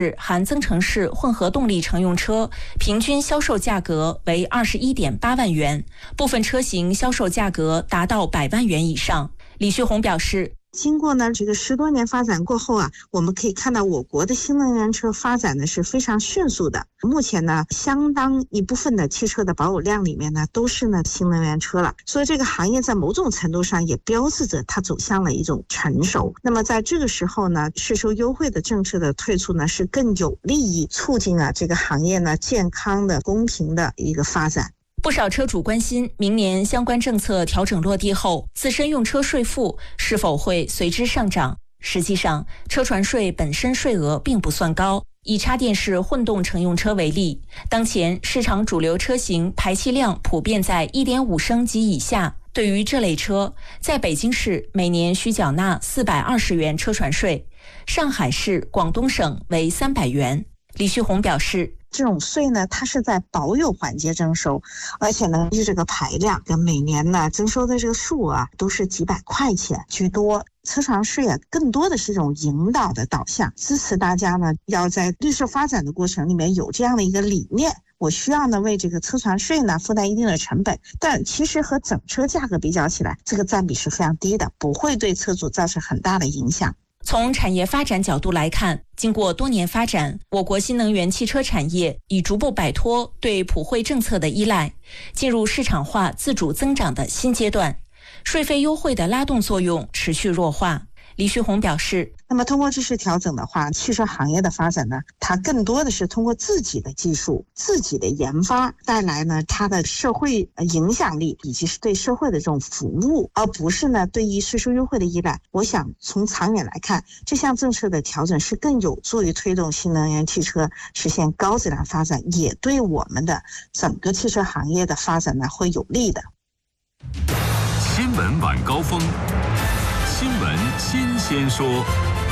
含增程式混合动力乘用车平均销售价格为21.8万元，部分车型销售价格达到100万元以上。李旭红表示， 经过呢这个10多年发展过后啊，我们可以看到我国的新能源车发展的是非常迅速的。目前呢，相当一部分的汽车的保有量里面呢都是呢新能源车了，所以这个行业在某种程度上也标志着它走向了一种成熟。那么在这个时候呢，税收优惠的政策的退出呢，是更有利于促进这个行业呢健康的、公平的一个发展。 不少车主关心，明年相关政策调整落地后，自身用车税负是否会随之上涨。实际上，车船税本身税额并不算高。以插电式混动乘用车为例，当前市场主流车型排气量普遍在 1.5 升及以下。对于这类车，在北京市每年需缴纳420元车船税，上海市、广东省为300元。李旭红表示， 这种税呢，它是在保有环节征收，而且呢，这个排量跟每年呢征收的这个数啊，都是几百块钱居多。车船税啊，更多的是一种引导的导向，支持大家呢要在绿色发展的过程里面有这样的一个理念。我需要呢为这个车船税呢负担一定的成本，但其实和整车价格比较起来，这个占比是非常低的，不会对车主造成很大的影响。 从产业发展角度来看，经过多年发展，我国新能源汽车产业已逐步摆脱对普惠政策的依赖，进入市场化自主增长的新阶段，税费优惠的拉动作用持续弱化。李旭红表示， 那么通过这次调整的话，汽车行业的发展呢，它更多的是通过自己的技术、自己的研发带来呢它的社会影响力以及是对社会的这种服务，而不是呢对于税收优惠的依赖。我想从长远来看，这项政策的调整是更有助于推动新能源汽车实现高质量发展，也对我们的整个汽车行业的发展呢会有利的。 新闻晚高峰，新闻新鲜说。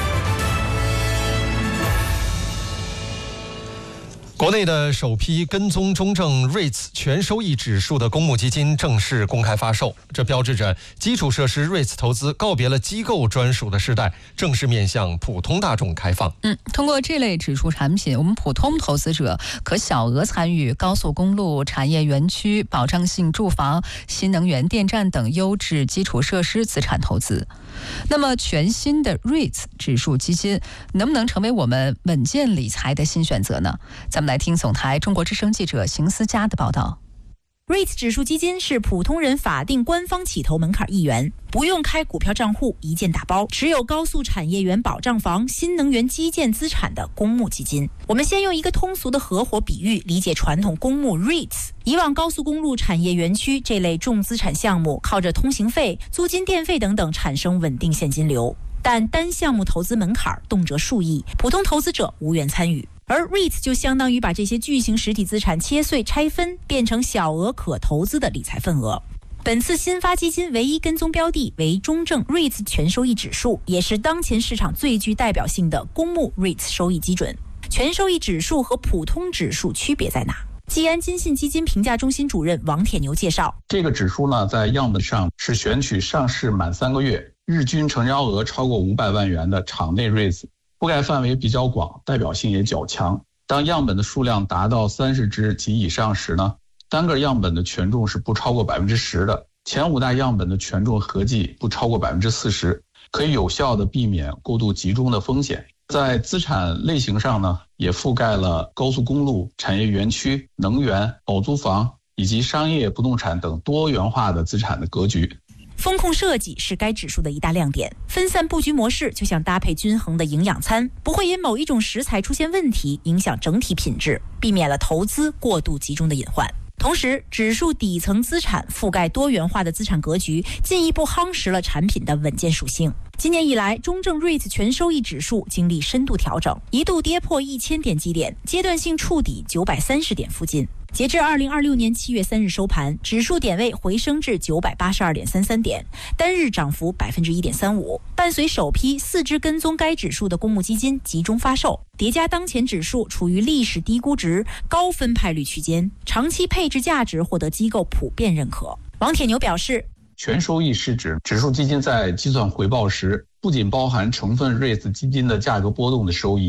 国内的首批跟踪中证 REITs 全收益指数的公募基金正式公开发售，这标志着基础设施 REITs 投资告别了机构专属的时代，正式面向普通大众开放。 通过这类指数产品，我们普通投资者可小额参与高速公路、产业园区、保障性住房、新能源电站等优质基础设施资产投资。那么全新的 REITs 指数基金能不能成为我们稳健理财的新选择呢？咱们来听总台中国之声记者邢思佳的报道。 REITs 指数基金是普通人法定官方起投门槛1元，不用开股票账户，一键打包，持有高速产业园保障房、新能源基建资产的公募基金。我们先用一个通俗的合伙比喻理解传统公募 REITs。以往高速公路、产业园区这类重资产项目，靠着通行费、租金、电费等等产生稳定现金流，但单项目投资门槛动辄数亿，普通投资者无缘参与。而 REITs 就相当于把这些巨型实体资产切碎拆分，变成小额可投资的理财份额。本次新发基金唯一跟踪标的为中证 REITs 全收益指数，也是当前市场最具代表性的公募 REITs 收益基准。全收益指数和普通指数区别在哪？吉安金信基金评价中心主任王铁牛介绍， 这个指数呢，在样本上是选取上市满3个月，日均成交额超过500万元的场内 REITs， 覆盖范围比较广，代表性也较强。当样本的数量达到30只及以上时呢，单个样本的权重是不超过10%的，前5大样本的权重合计不超过40%，可以有效的避免过度集中的风险。在资产类型上呢，也覆盖了高速公路、产业园区、能源、保租房以及商业不动产等多元化的资产的格局。 风控设计是该指数的一大亮点，分散布局模式就像搭配均衡的营养餐，不会因某一种食材出现问题影响整体品质，避免了投资过度集中的隐患。同时，指数底层资产覆盖多元化的资产格局，进一步夯实了产品的稳健属性。今年以来，中证 REITs 全收益指数经历深度调整，一度跌破1000点基点，阶段性触底930点附近。截至2026年7月3日收盘，指数点位回升至982.33点，单日涨幅1.35%。伴随首批4只跟踪该指数的公募基金集中发售，叠加当前指数处于历史低估值、高分派率区间，长期配置价值获得机构普遍认可。王铁牛表示， 全收益是指指数基金在计算回报时，不仅包含成分 REITs 基金的价格波动的收益，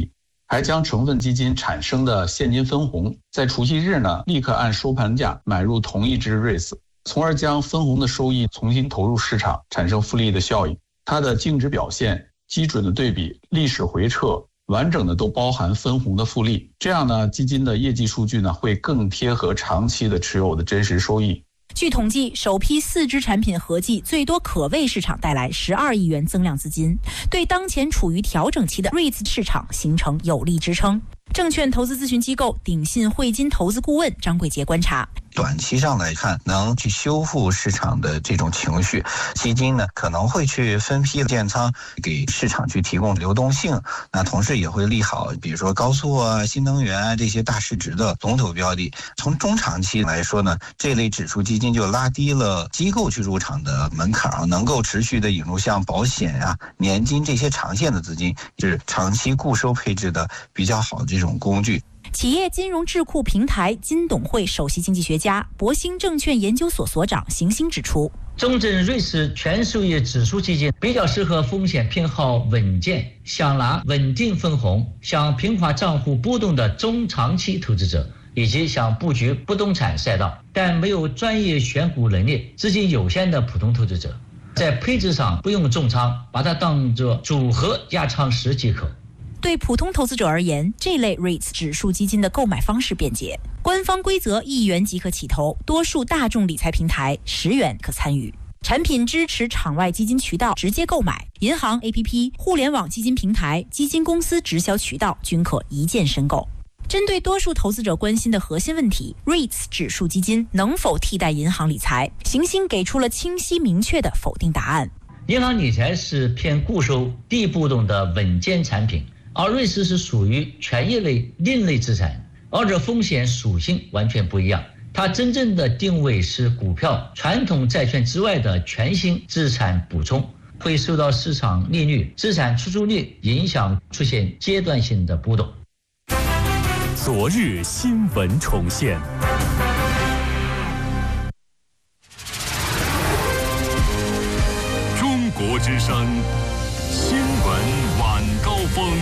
还将成分基金产生的现金分红，在除夕日呢立刻按收盘价买入同一只 REITs， 从而将分红的收益重新投入市场，产生复利的效应。它的净值表现、基准的对比、历史回撤，完整的都包含分红的复利。这样呢，基金的业绩数据呢会更贴合长期的持有的真实收益。 据统计，首批4只产品合计最多可为市场带来12亿元增量资金，对当前处于调整期的 REITs 市场形成有力支撑。证券投资咨询机构鼎信汇金投资顾问张贵杰观察， 短期上来看，能去修复市场的这种情绪，基金呢可能会去分批建仓，给市场去提供流动性。那同时也会利好，比如说高速啊、新能源啊这些大市值的龙头标的。从中长期来说呢，这类指数基金就拉低了机构去入场的门槛，能够持续的引入像保险啊、年金这些长线的资金，是长期固收配置的比较好的这种工具。 企业金融智库平台金董会首席经济学家、博兴证券研究所所长邢星指出， 中证瑞士全收益指数基金比较适合风险偏好稳健、想拿稳定分红、想平滑账户波动的中长期投资者，以及想布局不动产赛道但没有专业选股能力、资金有限的普通投资者。在配置上不用重仓，把它当作组合压仓时即可。 对普通投资者而言，这类 REITs 指数基金的购买方式便捷，官方规则1元即可起投，多数大众理财平台10元可参与。产品支持场外基金渠道直接购买，银行 APP、互联网基金平台、基金公司直销渠道均可一键申购。针对多数投资者关心的核心问题 ，REITs 指数基金能否替代银行理财？邢星给出了清晰明确的否定答案。 银行理财是偏固收、低波动的稳健产品，而瑞士是属于权益类另类资产，二者风险属性完全不一样。它真正的定位是股票、传统债券之外的全新资产补充，会受到市场利率、资产出租率影响，出现阶段性的波动。 昨日新闻重现。中国之声新闻晚高峰。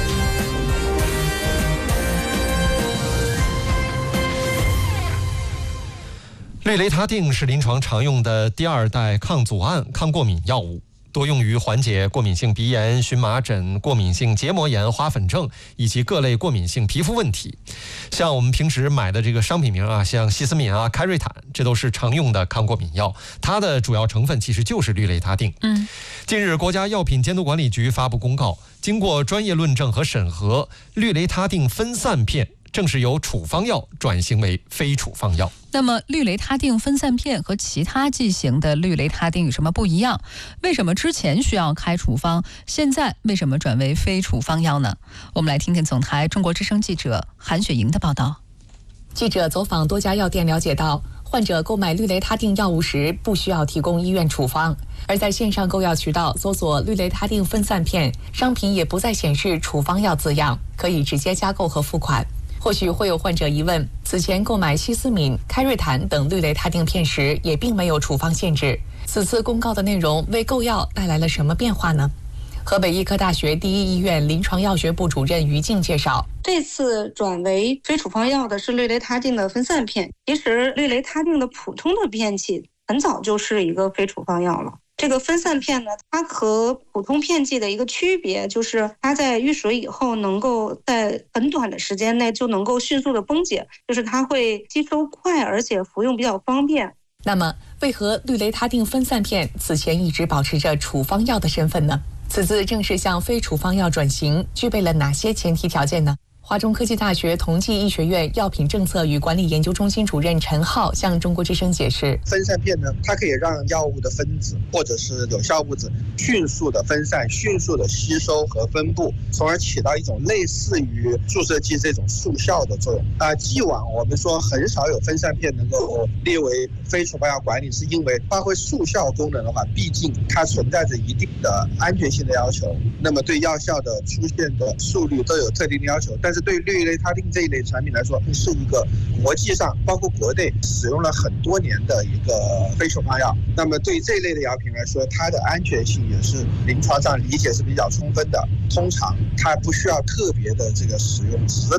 氯雷他定是临床常用的第2代抗组胺、抗过敏药物，多用于缓解过敏性鼻炎、荨麻疹、过敏性结膜炎、花粉症以及各类过敏性皮肤问题。像我们平时买的这个商品名啊，像西司敏啊、开瑞坦，这都是常用的抗过敏药，它的主要成分其实就是氯雷他定。近日，国家药品监督管理局发布公告，经过专业论证和审核，氯雷他定分散片正式由处方药转型为非处方药。 那么氯雷他定分散片和其他剂型的氯雷他定有什么不一样？为什么之前需要开处方，现在为什么转为非处方药呢？我们来听听总台中国之声记者韩雪莹的报道。 记者走访多家药店了解到，患者购买氯雷他定药物时不需要提供医院处方，而在线上购药渠道搜索氯雷他定分散片，商品也不再显示处方药字样，可以直接加购和付款。或许会有患者疑问，此前购买西司敏、开瑞坦等氯雷他定片时也并没有处方限制，此次公告的内容为购药带来了什么变化呢？河北医科大学第一医院临床药学部主任于静介绍， 这次转为非处方药的是氯雷他定的分散片。其实氯雷他定的普通的片剂很早就是一个非处方药了。这个分散片呢，它和普通片剂的一个区别就是它在遇水以后能够在很短的时间内就能够迅速的崩解，就是它会吸收快，而且服用比较方便。 那么为何氯雷他定分散片此前一直保持着处方药的身份呢？此次正式向非处方药转型，具备了哪些前提条件呢？华中科技大学同济医学院药品政策与管理研究中心主任陈浩向中国之声解释， 分散片呢，它可以让药物的分子或者是有效物质迅速的分散、迅速的吸收和分布，从而起到一种类似于注射剂这种速效的作用。既往我们说很少有分散片能够列为非处方药管理，是因为发挥速效功能的话，毕竟它存在着一定的安全性的要求，那么对药效的出现的速率都有特定的要求。但是对氯雷他定这一类产品来说，是一个国际上包括国内使用了很多年的一个非处方药。那么对这类的药品来说，它的安全性也是临床上理解是比较充分的。通常它不需要特别的这个使用指导